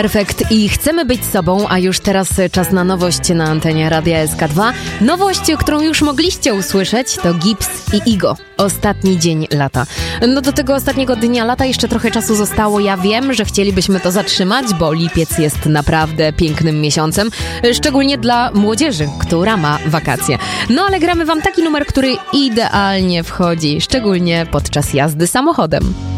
Perfekt i chcemy być sobą, a już teraz czas na nowość na antenie Radia SK2. Nowość, którą już mogliście usłyszeć, to Gibbs i Igo. Ostatni dzień lata. No do tego ostatniego dnia lata jeszcze trochę czasu zostało. Ja wiem, że chcielibyśmy to zatrzymać, bo lipiec jest naprawdę pięknym miesiącem. Szczególnie dla młodzieży, która ma wakacje. No ale gramy wam taki numer, który idealnie wchodzi, szczególnie podczas jazdy samochodem.